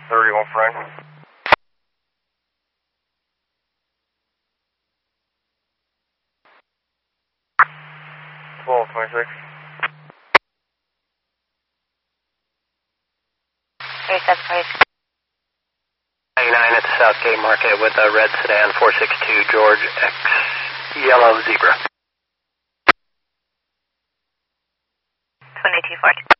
31 frame. 1226. 3726. 99 at the Southgate Market with a red sedan 462 George X Yellow Zebra. 2240.